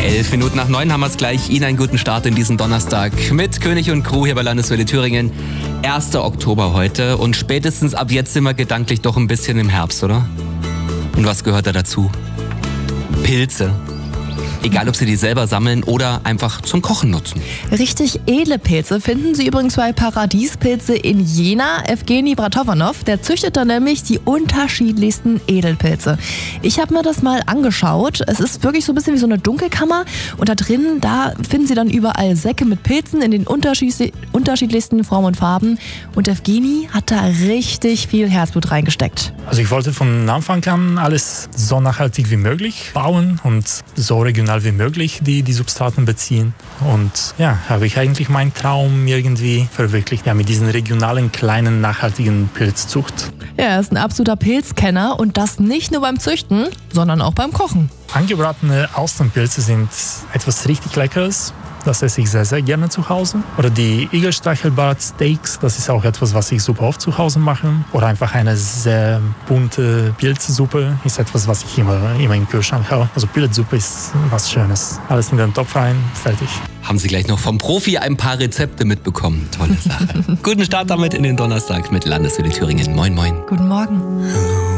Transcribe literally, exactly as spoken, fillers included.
Elf Minuten nach neun haben wir es gleich. Ihnen einen guten Start in diesen Donnerstag mit König und Crew hier bei Landeswelle Thüringen. erster Oktober heute und spätestens ab jetzt sind wir gedanklich doch ein bisschen im Herbst, oder? Und was gehört da dazu? Pilze. Egal, ob Sie die selber sammeln oder einfach zum Kochen nutzen. Richtig edle Pilze finden Sie übrigens bei Paradiespilze in Jena. Evgeny Bratovanov, der züchtet da nämlich die unterschiedlichsten Edelpilze. Ich habe mir das mal angeschaut. Es ist wirklich so ein bisschen wie so eine Dunkelkammer. Und da drin, da finden Sie dann überall Säcke mit Pilzen in den unterschiedlichsten Formen und Farben. Und Evgeny hat da richtig viel Herzblut reingesteckt. Also ich wollte von Anfang an alles so nachhaltig wie möglich bauen und so regional wie möglich die, die Substraten beziehen. Und ja, habe ich eigentlich meinen Traum irgendwie verwirklicht. Ja, mit diesen regionalen, kleinen, nachhaltigen Pilzzucht. Ja, er ist ein absoluter Pilzkenner und das nicht nur beim Züchten, sondern auch beim Kochen. Angebratene Austernpilze sind etwas richtig Leckeres. Das esse ich sehr, sehr gerne zu Hause. Oder die Igelstachelbart-Steaks, das ist auch etwas, was ich super oft zu Hause mache. Oder einfach eine sehr bunte Pilzsuppe ist etwas, was ich immer, immer im Kühlschrank habe. Also Pilzsuppe ist was Schönes. Alles in den Topf rein, fertig. Haben Sie gleich noch vom Profi ein paar Rezepte mitbekommen. Tolle Sache. Guten Start damit in den Donnerstag mit Landeswelle Thüringen. Moin, moin. Guten Morgen. Hallo.